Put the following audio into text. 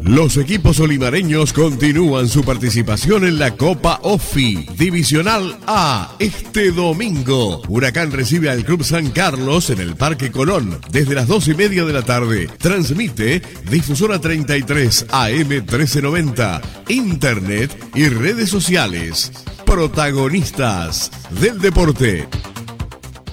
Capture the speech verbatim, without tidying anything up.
Los equipos olimareños continúan su participación en la Copa OFI Divisional A este domingo. Huracán recibe al Club San Carlos en el Parque Colón desde las dos y media de la tarde. Transmite Difusora treinta y tres A M trece noventa, Internet y redes sociales. Protagonistas del deporte.